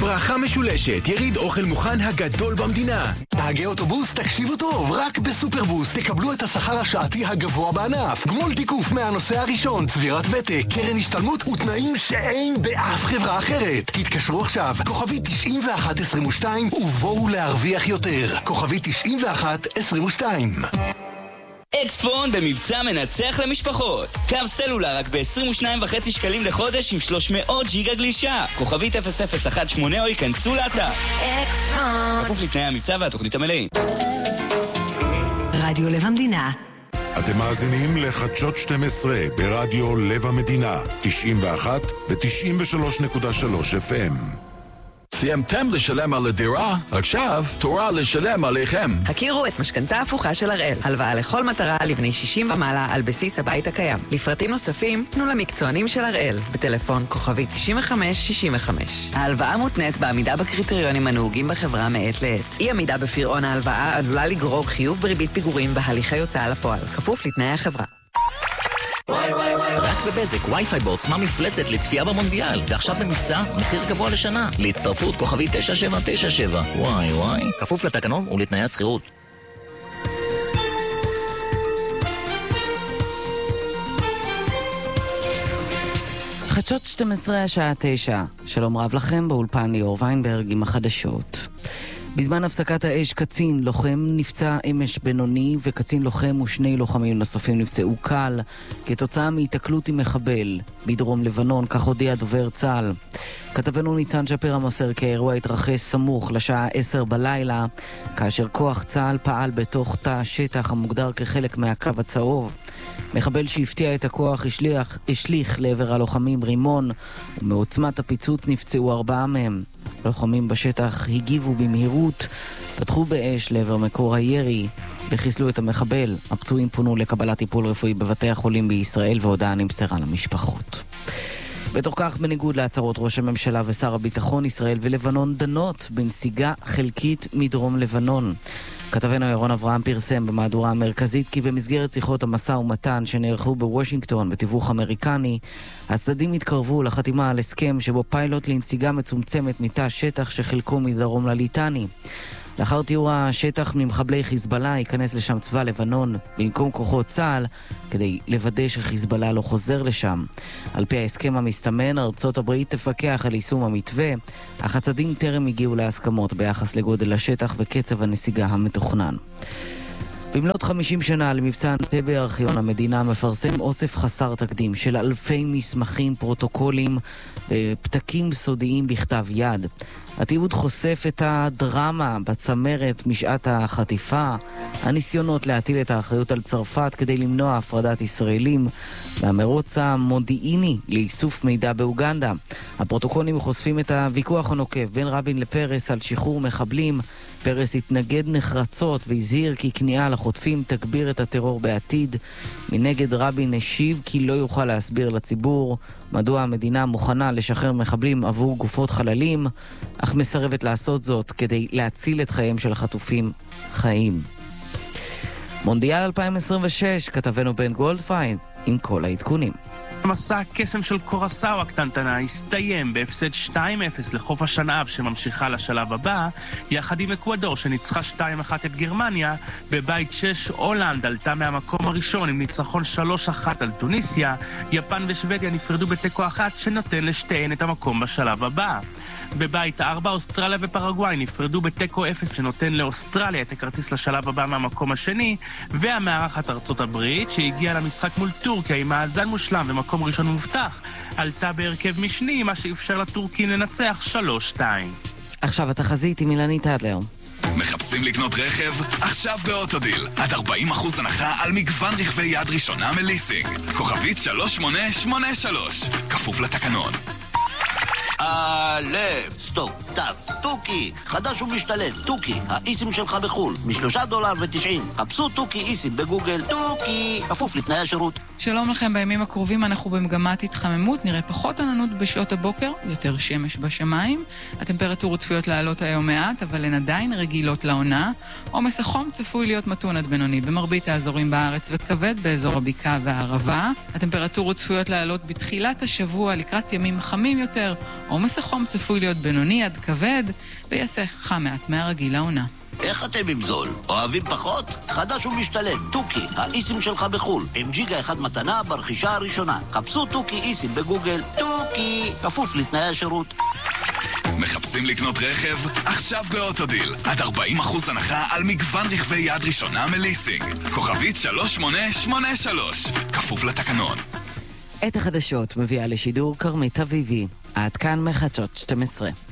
ברכה משולשת, יריד אוכל מוכן הגדול במדינה. נהגי אוטובוס, תקשיבו טוב, רק בסופרבוס תקבלו את השכר השעתי הגבוה בענף. גמול תיקוף מהנושא הראשון, צבירת ותק, קרן השתלמות ותנאים שאין באף חברה אחרת. תתקשרו עכשיו, כוכבי 9122 ובואו להרוויח יותר. כוכבי 9122. אקספון במבצע מנצח למשפחות. קו סלולר רק ב-22.5 שקלים לחודש עם 300 ג'יגה גלישה. כוכבית 0018 או ייכנסו לאתר. אקספון. כפוף לתנאי המבצע והתוכנית המלאים. רדיו לב המדינה. אתם מאזינים לחדשות 12 ברדיו לב המדינה, 91 ו-93.3 FM. סיימתם לשלם על הדירה? עכשיו תורה לשלם עליכם. הכירו את משכנתה הפוכה של הראל. הלוואה לכל מטרה לבני 60 ומעלה על בסיס הבית הקיים. לפרטים נוספים, פנו למקצוענים של הראל. בטלפון כוכבי 9565. ההלוואה מותנית בעמידה בקריטריונים הנהוגים בחברה מעת לעת. אי עמידה בפירעון ההלוואה עלולה לגרור חיוב בריבית פיגורים בהליכי הוצאה לפועל. כפוף לתנאי החברה. רק בבזק וי-פיי בעוצמה מפלצת לצפייה במונדיאל, ועכשיו במבצע מחיר גבוה לשנה. להצטרפות כוכבי 9797. וואי, כפוף לתקנון ולתנאי השכירות. חדשות 12 השעה 9. שלום רב לכם, באולפן ליאור ויינברג עם החדשות. בזמן הפסקת האש קצין לוחם נפצע אמש בינוני וקצין לוחם ושני לוחמים נוספים נפצעו קל כתוצאה מהתקלות עם מחבל בדרום לבנון, כך הודיע דובר צה"ל. כתבנו ניצן שפירא מוסר כי האירוע התרחש סמוך לשעה 10 בלילה כאשר כוח צה"ל פעל בתוך תא השטח המוגדר כחלק מהקו הצהוב. מחבל שהפתיע את הכוח השליך לעבר הלוחמים רימון ומעוצמת הפיצוץ נפצעו 4 מהם. לוחמים בשטח הגיבו במהירות, פתחו באש לעבר מקור הירי וחיסלו את המחבל. הפצועים פונו לקבלת טיפול רפואי בבתי החולים בישראל והודעה נמסרה למשפחות. בתוך כך, בניגוד להצהרות ראש הממשלה ושר הביטחון, ישראל ולבנון דנות בנסיגה חלקית מדרום לבנון. כתבנו ירון אברהם פרסם במהדורה המרכזית כי במסגרת שיחות המשא ומתן שנערכו בוושינגטון בתיווך אמריקני, הצדדים התקרבו לחתימה על הסכם שבו פיילוט לנסיגה מצומצמת מתא שטח שחלקו מדרום לליטני. לאחר תיאור השטח ממחבלי חיזבאללה ייכנס לשם צבא לבנון במקום כוחות צה"ל כדי לוודא שחיזבאללה לא חוזר לשם. על פי ההסכם המסתמן, ארצות הברית תפקח על יישום המתווה, אך הצדדים טרם הגיעו להסכמות ביחס לגודל השטח וקצב הנסיגה המתוכנן. במלאת 50 שנה למבצע אנטבה, ארכיון המדינה מפרסם אוסף חסר תקדים של אלפי מסמכים, פרוטוקולים ופתקים סודיים בכתב יד. התיעוד חושף את הדרמה בצמרת משעת החטיפה, הניסיונות להטיל את האחריות על צרפת כדי למנוע הפרדת ישראלים, והמרוץ המודיעיני לאיסוף מידע באוגנדה. הפרוטוקולים חושפים את הוויכוח הנוקב בין רבין לפרס על שחרור מחבלים. פרס התנגד נחרצות והזהיר כי כניעה לחוטפים תגביר את הטרור בעתיד. מנגד רבין השיב כי לא יוכל להסביר לציבור מדוע המדינה מוכנה לשחרר מחבלים עבור גופות חללים, אך מסרבת לעשות זאת כדי להציל את חייהם של החטופים חיים. מונדיאל 2026, כתבנו בן גולדפיין עם כל העדכונים. מסע הקסם של קורסאו הקטנטנה הסתיים בהפסד 2-0 לחוף השנהב שממשיכה לשלב הבא, יחד עם אקוודור שניצחה 2-1 את גרמניה. בבית 6 הולנד עלתה מהמקום הראשון עם ניצחון 3-1 על טוניסיה. יפן ושוודיה נפרדו בתיקו 1 שנותן לשתיהן את המקום בשלב הבא. בבית 4 אוסטרליה ופרגוואי נפרדו בתיקו 0 שנותן לאוסטרליה את הכרטיס לשלב הבא מהמקום השני, והמארחת ארצות הברית שהגיעה למשחק מול טורקיה עם מאזן מושלם ומקום ראשון מובטח עלתה בהרכב משני, מה שאפשר לטורקים לנצח 3-2. עכשיו התחזית עם אילנית אדלר. מחפשים לקנות רכב? עכשיו באוטודיל. עד 40% הנחה על מגוון רכבי יד ראשונה מליסינג. כוכבית 3883. כפוף לתקנון. סטופ, תו, תוקי, חדש ומשתלם. תוקי, האיסים שלך בחול, $3.90. חפשו תוקי איסים בגוגל. תוקי, כפוף לתנאי השירות. שלום לכם, בימים הקרובים אנחנו במגמת התחממות, נראה פחות עננות בשעות הבוקר, יותר שמש בשמיים. הטמפרטורות צפויות לעלות היום מעט, אבל הן עדיין רגילות לעונה. עומס החום צפוי להיות מתון עד בינוני במרבית האזורים בארץ וכבד באזור הבקעה והערבה. הטמפרטורות צפויות לעלות בתחילת השבוע לקראת ימים חמים יותר. עומס החום צפוי להיות בינוני עד כבד, ויעשה חם מעט מהרגיל לעונה. איך אתם עם זול? אוהבים פחות? חדש ומשתלם. תוקי, האיסים שלך בחול, עם ג'יגה אחד מתנה ברכישה הראשונה. חפשו תוקי איסים בגוגל. תוקי, כפוף לתנאי השירות. מחפשים לקנות רכב? עכשיו באוטודיל. עד 40% הנחה על מגוון רכבי יד ראשונה מליסינג. כוכבית 3883. כפוף לתקנון. את החדשות מביאה לשידור קרמית אביבי. עד כאן מחדשות 12.